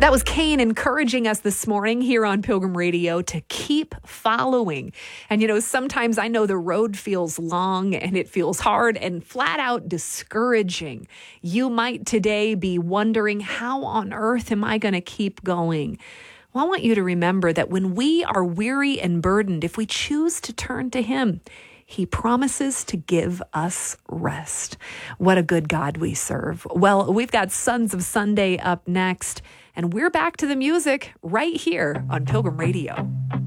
That was Kane encouraging us this morning here on Pilgrim Radio to keep following. And, sometimes I know the road feels long and it feels hard and flat out discouraging. You might today be wondering, how on earth am I going to keep going? Well, I want you to remember that when we are weary and burdened, if we choose to turn to Him, He promises to give us rest. What a good God we serve. Well, we've got Sons of Sunday up next, and we're back to the music right here on Pilgrim Radio.